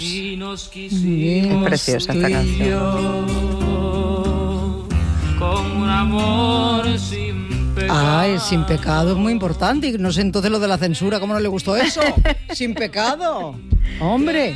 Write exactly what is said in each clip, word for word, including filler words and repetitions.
Es preciosa esta canción. Con un amor sin pecado. Ah, el sin pecado es muy importante. Y no sé entonces lo de la censura, ¿cómo no le gustó eso? Sin pecado. Hombre.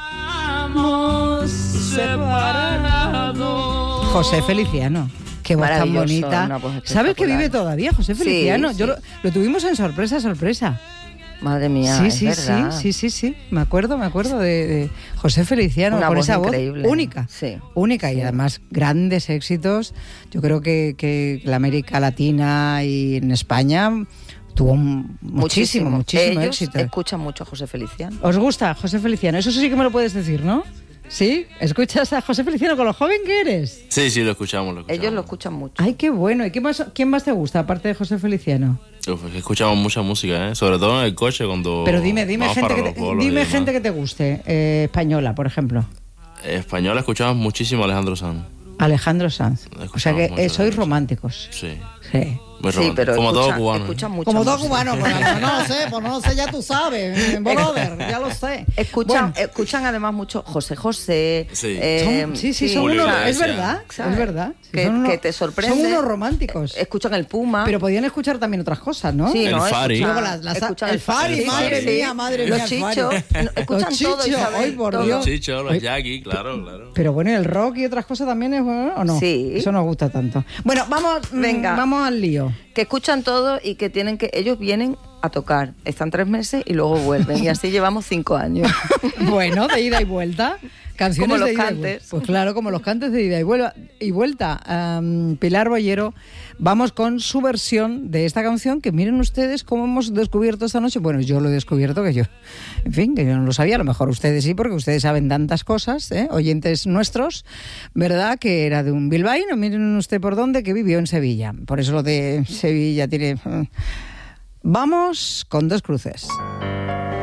José Feliciano. Qué voz tan bonita. ¿Sabes que vive todavía José Feliciano? Sí, sí. Yo lo, lo tuvimos en sorpresa, sorpresa. Madre mía, sí, es sí, verdad. sí, sí, sí, sí. Me acuerdo, me acuerdo de, de José Feliciano. Una con voz esa voz increíble. única. Sí. Única Sí. y además grandes éxitos. Yo creo que, que la América Latina y en España tuvo un- muchísimo, muchísimo, muchísimo Ellos éxito. escuchan mucho a José Feliciano. ¿Os gusta José Feliciano? Eso sí que me lo puedes decir, ¿no? ¿Sí? ¿Escuchas a José Feliciano con lo joven que eres? Sí, sí, lo escuchamos, lo escuchamos. Ellos lo escuchan mucho. Ay, qué bueno. ¿Y qué más, quién más te gusta aparte de José Feliciano? Uf, es que escuchamos mucha música, ¿eh? Sobre todo en el coche cuando Pero dime, dime vamos gente para que los te, pueblos y dime demás. gente que te guste, eh, española, por ejemplo. Español escuchamos muchísimo a Alejandro Sanz. Alejandro Sanz. O sea que mucho eh, sois Alejandro románticos. Sí, Sí. muy Sí, romántico. pero Como escucha- todo cubano. escuchan mucha Como todo música. cubano, pues, no lo sé, pues no lo sé, ya tú sabes, brother, ya lo sé. Escuchan, Bueno, escuchan además mucho José José. Sí. eh, son- sí, sí, son Julio unos, es Iglesias. verdad, ¿sabes? es verdad. Sí, Que- son unos- que te sorprende. Son unos románticos. Escuchan el Puma. Pero podían escuchar también otras cosas, ¿no? Sí, El ¿no? Fari. Escuchan- Luego las- las- escuchan el Fari, El madre Fari. mía, madre Los mía. el Chichos, Fari. no, escuchan Los todo, Chichos, Isabel, ay, por todo. Dios. Los Chichos, los Ay, Jackie, claro, claro. Pero bueno, el rock y otras cosas también es bueno, ¿o no? Sí. Eso nos gusta tanto. Bueno, vamos, mm, Venga. vamos al lío. Que escuchan todo y que tienen que... Ellos vienen a tocar, están tres meses y luego vuelven. Y así llevamos cinco años. Bueno, de ida y vuelta. Canciones Como los de ida y cantes. vuelta. Pues claro, como los cantes de ida y vuelta. Y vuelta. Um, Pilar Bollero, vamos con su versión de esta canción que miren ustedes cómo hemos descubierto esta noche. Bueno, yo lo he descubierto, que yo, en fin, que yo no lo sabía. A lo mejor ustedes sí, porque ustedes saben tantas cosas, ¿eh? Oyentes nuestros, ¿verdad? Que era de un bilbaíno, miren usted por dónde, que vivió en Sevilla. Por eso lo de Sevilla tiene... Vamos con Dos Cruces.